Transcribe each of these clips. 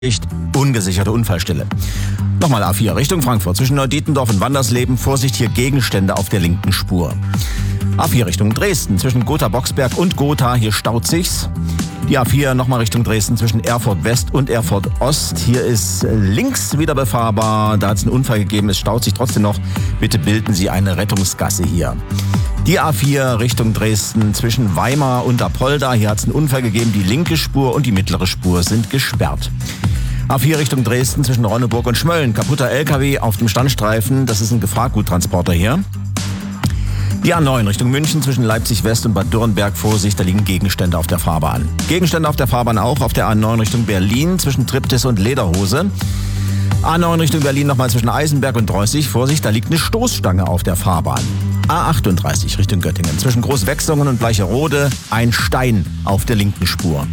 Ungesicherte Unfallstelle. Nochmal A4 Richtung Frankfurt. Zwischen Neudietendorf und Wandersleben. Vorsicht, hier Gegenstände auf der linken Spur. A4 Richtung Dresden. Zwischen Gotha-Boxberg und Gotha. Hier staut sich's. Die A4 nochmal Richtung Dresden zwischen Erfurt West und Erfurt Ost. Hier ist links wieder befahrbar. Da hat es einen Unfall gegeben. Es staut sich trotzdem noch. Bitte bilden Sie eine Rettungsgasse hier. Die A4 Richtung Dresden zwischen Weimar und Apolda. Hier hat es einen Unfall gegeben. Die linke Spur und die mittlere Spur sind gesperrt. A4 Richtung Dresden zwischen Ronneburg und Schmölln. Kaputter LKW auf dem Standstreifen. Das ist ein Gefahrguttransporter hier. Die A9 Richtung München zwischen Leipzig West und Bad Dürrenberg. Vorsicht, da liegen Gegenstände auf der Fahrbahn. Gegenstände auf der Fahrbahn auch auf der A9 Richtung Berlin zwischen Triptis und Lederhose. A9 Richtung Berlin nochmal zwischen Eisenberg und Dreußig. Vorsicht, da liegt eine Stoßstange auf der Fahrbahn. A38 Richtung Göttingen zwischen Großwechsungen und Bleicherode. Ein Stein auf der linken Spur.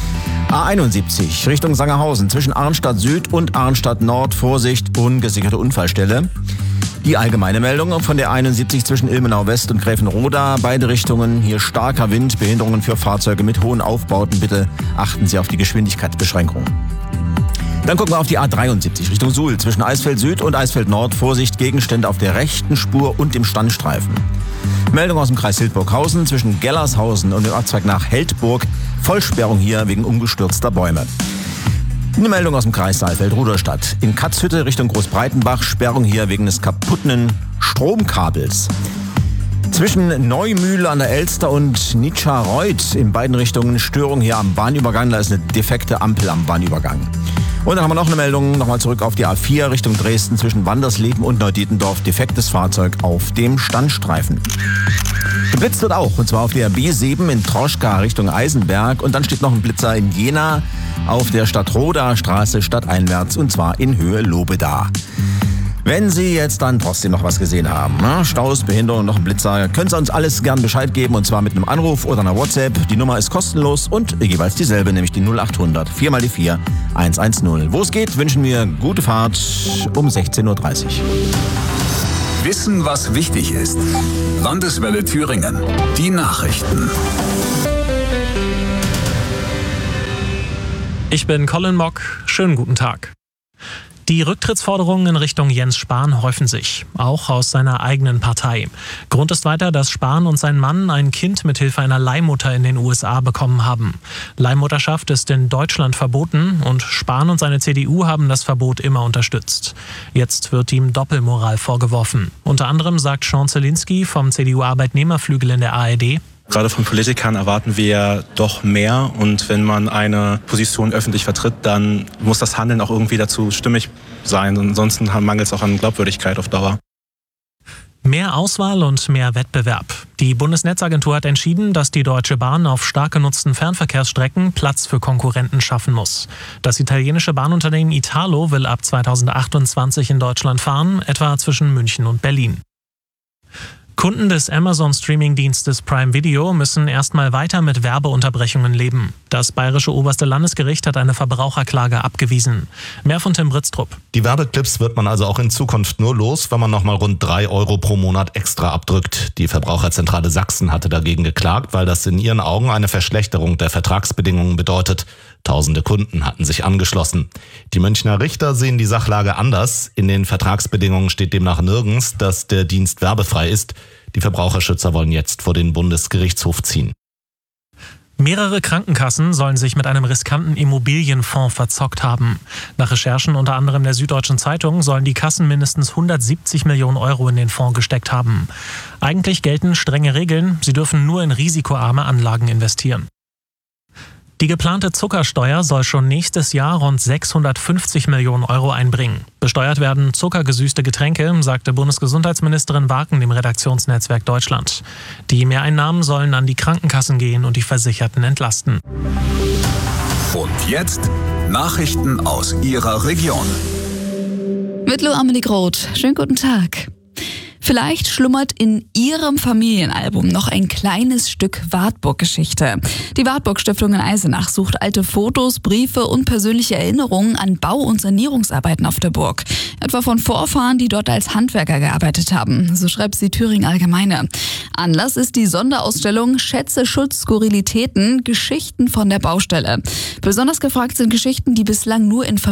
A71 Richtung Sangerhausen zwischen Arnstadt Süd und Arnstadt Nord. Vorsicht, ungesicherte Unfallstelle. Die allgemeine Meldung von der 71 zwischen Ilmenau West und Gräfenroda. Beide Richtungen, hier starker Wind, Behinderungen für Fahrzeuge mit hohen Aufbauten. Bitte achten Sie auf die Geschwindigkeitsbeschränkungen. Dann gucken wir auf die A73 Richtung Suhl zwischen Eisfeld Süd und Eisfeld Nord. Vorsicht, Gegenstände auf der rechten Spur und im Standstreifen. Meldung aus dem Kreis Hildburghausen zwischen Gellershausen und dem Ortszweig nach Heldburg. Vollsperrung hier wegen umgestürzter Bäume. Eine Meldung aus dem Kreis Saalfeld-Rudolstadt. In Katzhütte Richtung Großbreitenbach. Sperrung hier wegen des kaputten Stromkabels. Zwischen Neumühle an der Elster und Nitschareuth in beiden Richtungen Störung hier am Bahnübergang. Da ist eine defekte Ampel am Bahnübergang. Und dann haben wir noch eine Meldung, nochmal zurück auf die A4 Richtung Dresden zwischen Wandersleben und Neudietendorf. Defektes Fahrzeug auf dem Standstreifen. Geblitzt wird auch, und zwar auf der B7 in Troschka Richtung Eisenberg. Und dann steht noch ein Blitzer in Jena auf der Stadtroda Straße stadteinwärts, und zwar in Höhe Lobeda. Wenn Sie jetzt dann trotzdem noch was gesehen haben, Staus, Behinderung, noch ein Blitzer, können Sie uns alles gern Bescheid geben, und zwar mit einem Anruf oder einer WhatsApp. Die Nummer ist kostenlos und jeweils dieselbe, nämlich die 0800 4x4 110. Wo es geht, wünschen wir gute Fahrt um 16.30 Uhr. Wissen, was wichtig ist. Landeswelle Thüringen. Die Nachrichten. Ich bin Colin Mock. Schönen guten Tag. Die Rücktrittsforderungen in Richtung Jens Spahn häufen sich, auch aus seiner eigenen Partei. Grund ist weiter, dass Spahn und sein Mann ein Kind mithilfe einer Leihmutter in den USA bekommen haben. Leihmutterschaft ist in Deutschland verboten und Spahn und seine CDU haben das Verbot immer unterstützt. Jetzt wird ihm Doppelmoral vorgeworfen. Unter anderem sagt Sean Zielinski vom CDU-Arbeitnehmerflügel in der ARD: Gerade von Politikern erwarten wir doch mehr, und wenn man eine Position öffentlich vertritt, dann muss das Handeln auch irgendwie dazu stimmig sein. Ansonsten mangelt es auch an Glaubwürdigkeit auf Dauer. Mehr Auswahl und mehr Wettbewerb. Die Bundesnetzagentur hat entschieden, dass die Deutsche Bahn auf stark genutzten Fernverkehrsstrecken Platz für Konkurrenten schaffen muss. Das italienische Bahnunternehmen Italo will ab 2028 in Deutschland fahren, etwa zwischen München und Berlin. Kunden des Amazon-Streaming-Dienstes Prime Video müssen erstmal weiter mit Werbeunterbrechungen leben. Das Bayerische Oberste Landesgericht hat eine Verbraucherklage abgewiesen. Mehr von Tim Britztrup. Die Werbeclips wird man also auch in Zukunft nur los, wenn man nochmal rund 3 Euro pro Monat extra abdrückt. Die Verbraucherzentrale Sachsen hatte dagegen geklagt, weil das in ihren Augen eine Verschlechterung der Vertragsbedingungen bedeutet. Tausende Kunden hatten sich angeschlossen. Die Münchner Richter sehen die Sachlage anders. In den Vertragsbedingungen steht demnach nirgends, dass der Dienst werbefrei ist. Die Verbraucherschützer wollen jetzt vor den Bundesgerichtshof ziehen. Mehrere Krankenkassen sollen sich mit einem riskanten Immobilienfonds verzockt haben. Nach Recherchen unter anderem der Süddeutschen Zeitung sollen die Kassen mindestens 170 Millionen Euro in den Fonds gesteckt haben. Eigentlich gelten strenge Regeln, sie dürfen nur in risikoarme Anlagen investieren. Die geplante Zuckersteuer soll schon nächstes Jahr rund 650 Millionen Euro einbringen. Besteuert werden zuckergesüßte Getränke, sagte Bundesgesundheitsministerin Waken dem Redaktionsnetzwerk Deutschland. Die Mehreinnahmen sollen an die Krankenkassen gehen und die Versicherten entlasten. Und jetzt Nachrichten aus Ihrer Region. Mit Lou Amelie Groth. Schönen guten Tag. Vielleicht schlummert in Ihrem Familienalbum noch ein kleines Stück Wartburg-Geschichte. Die Wartburg-Stiftung in Eisenach sucht alte Fotos, Briefe und persönliche Erinnerungen an Bau- und Sanierungsarbeiten auf der Burg. Etwa von Vorfahren, die dort als Handwerker gearbeitet haben. So schreibt sie Thüringen Allgemeine. Anlass ist die Sonderausstellung Schätze, Schutz, Skurrilitäten, Geschichten von der Baustelle. Besonders gefragt sind Geschichten, die bislang nur in